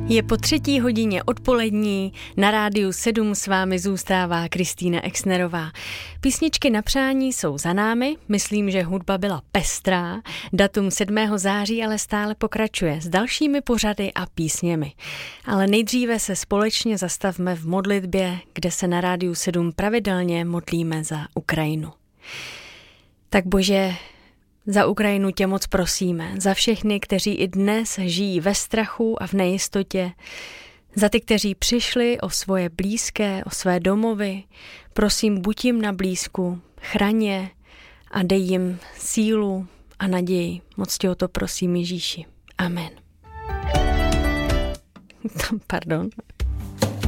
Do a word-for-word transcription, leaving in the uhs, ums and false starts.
Je po třetí hodině odpolední, na rádiu sedm s vámi zůstává Kristýna Exnerová. Písničky na přání jsou za námi, myslím, že hudba byla pestrá, datum sedmého září ale stále pokračuje s dalšími pořady a písněmi. Ale nejdříve se společně zastavme v modlitbě, kde se na rádiu sedm pravidelně modlíme za Ukrajinu. Tak Bože, za Ukrajinu tě moc prosíme, za všechny, kteří i dnes žijí ve strachu a v nejistotě, za ty, kteří přišli o svoje blízké, o své domovy, prosím, buď jim na blízku, chraň je a dej jim sílu a naději. Moc tě o to prosím, Ježíši. Amen. Pardon.